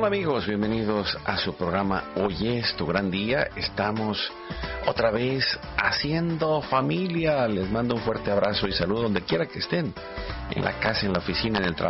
Hola amigos, bienvenidos a su programa Hoy es tu gran día. Estamos otra vez haciendo familia. Les mando un fuerte abrazo y saludo donde quiera que estén, en la casa, en la oficina, en el trabajo.